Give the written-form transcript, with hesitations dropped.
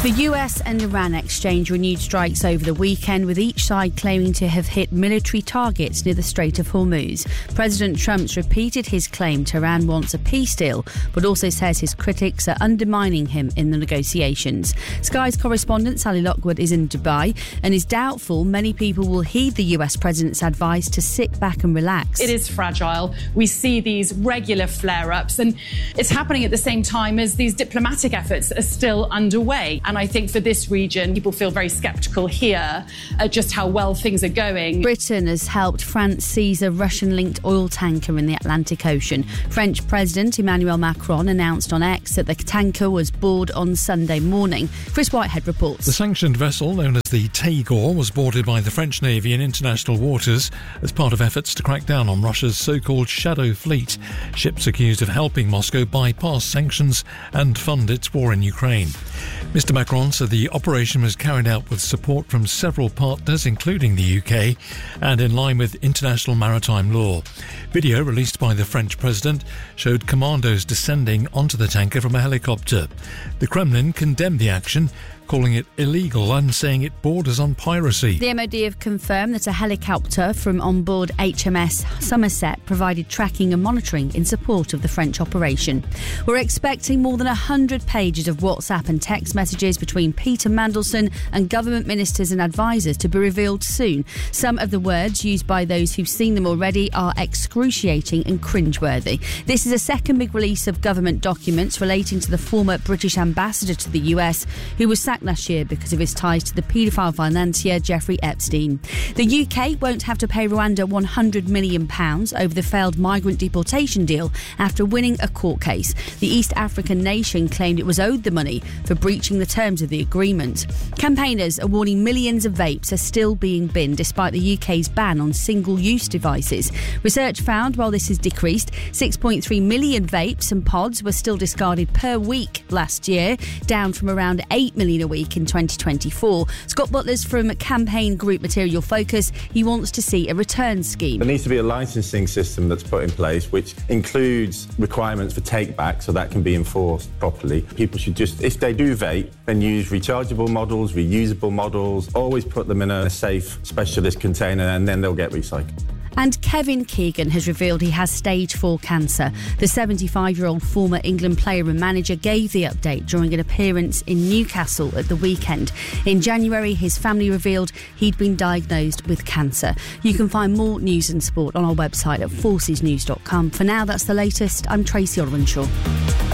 The US and Iran exchanged renewed strikes over the weekend, with each side claiming to have hit military targets near the Strait of Hormuz. President Trump's repeated his claim Tehran wants a peace deal, but also says his critics are undermining him in the negotiations. Sky's correspondent Sally Lockwood is in Dubai and is doubtful many people will heed the US president's advice to sit back and relax. It is fragile. We see these regular flare-ups, and it's happening at the same time as these diplomatic efforts are still underway. And I think for this region, people feel very sceptical here at just how well things are going. Britain has helped France seize a Russian-linked oil tanker in the Atlantic Ocean. French President Emmanuel Macron announced on X that the tanker was boarded on Sunday morning. Chris Whitehead reports. The sanctioned vessel, known as the Tagor, was boarded by the French Navy in international waters as part of efforts to crack down on Russia's so-called shadow fleet. Ships accused of helping Moscow bypass sanctions and fund its war in Ukraine. Mr Macron said the operation was carried out with support from several partners, including the UK, and in line with international maritime law. Video released by the French president showed commandos descending onto the tanker from a helicopter. The Kremlin condemned the action, calling it illegal and saying it borders on piracy. The MOD have confirmed that a helicopter from on board HMS Somerset provided tracking and monitoring in support of the French operation. We're expecting more than 100 pages of WhatsApp and text messages between Peter Mandelson and government ministers and advisers to be revealed soon. Some of the words used by those who've seen them already are excruciating and cringeworthy. This is a second big release of government documents relating to the former British ambassador to the US, who was sacked last year because of his ties to the paedophile financier Jeffrey Epstein. The UK won't have to pay Rwanda £100 million over the failed migrant deportation deal after winning a court case. The East African nation claimed it was owed the money for breaching the terms of the agreement. Campaigners are warning millions of vapes are still being binned despite the UK's ban on single-use devices. Research found while this has decreased, 6.3 million vapes and pods were still discarded per week last year, down from around 8 million a week in 2024. Scott Butler's from campaign group Material Focus. He wants to see a return scheme. There needs to be a licensing system that's put in place which includes requirements for take-back so that can be enforced properly. People should just, if they do vape, then use rechargeable models, reusable models, always put them in a safe specialist container and then they'll get recycled. And Kevin Keegan has revealed he has stage 4 cancer. The 75-year-old former England player and manager gave the update during an appearance in Newcastle at the weekend. In January, his family revealed he'd been diagnosed with cancer. You can find more news and sport on our website at forcesnews.com. For now, that's the latest. I'm Tracy Orwenshaw.